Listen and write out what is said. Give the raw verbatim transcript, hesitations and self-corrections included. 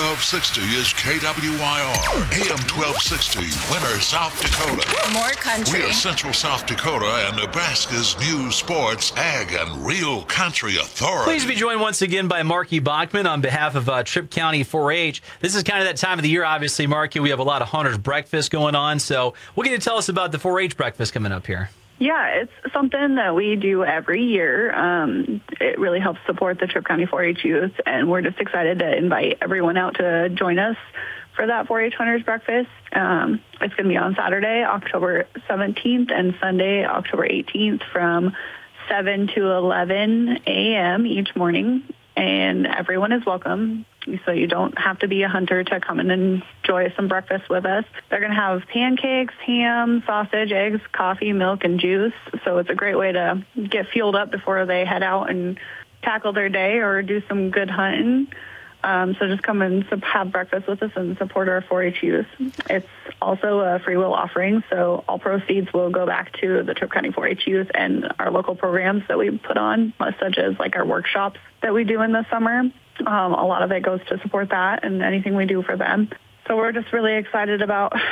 twelve sixty is K W I R. A M twelve sixty, Winter, South Dakota. More country. We are Central South Dakota and Nebraska's news, sports, ag, and real country authority. Please be joined once again by Marky Bachman on behalf of uh, Tripp County four H. This is kind of that time of the year, obviously, Marky. We have a lot of hunters' breakfast going on. So what can you tell us about the four H breakfast coming up here? Yeah, it's something that we do every year. Um, it really helps support the Tripp County four H youth, and we're just excited to invite everyone out to join us for that four H Hunters Breakfast. Um, it's going to be on Saturday, October seventeenth, and Sunday, October eighteenth, from seven to eleven a.m. each morning, and everyone is welcome. So you don't have to be a hunter to come and enjoy some breakfast with us. They're going to have pancakes, ham, sausage, eggs, coffee, milk, and juice. So it's a great way to get fueled up before they head out and tackle their day or do some good hunting. Um, so just come and have breakfast with us and support our four H youth. It's also a free will offering, so all proceeds will go back to the Tripp County four H youth and our local programs that we put on, such as like our workshops that we do in the summer. Um, a lot of it goes to support that and anything we do for them. So we're just really excited about